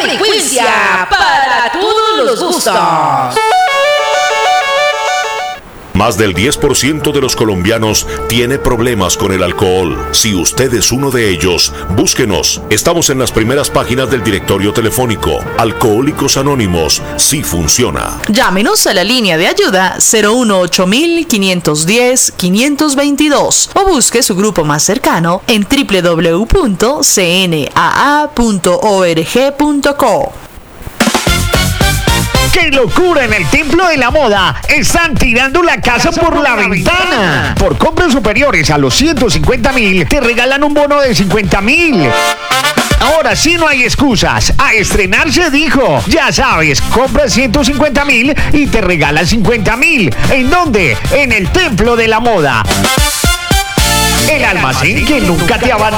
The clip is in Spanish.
frecuencia para todos los gustos. Más del 10% de los colombianos tiene problemas con el alcohol. Si usted es uno de ellos, búsquenos. Estamos en las primeras páginas del directorio telefónico. Alcohólicos Anónimos sí funciona. Llámenos a la línea de ayuda 018-510-522 o busque su grupo más cercano en www.cnaa.org.co. ¡Qué locura! En el Templo de la Moda están tirando la casa por la ventana. Por compras superiores a los 150.000, te regalan un bono de 50.000. Ahora sí no hay excusas. A estrenar se dijo. Ya sabes, compras 150.000 y te regalan 50.000. ¿En dónde? En el Templo de la Moda. El almacén que nunca te abandona.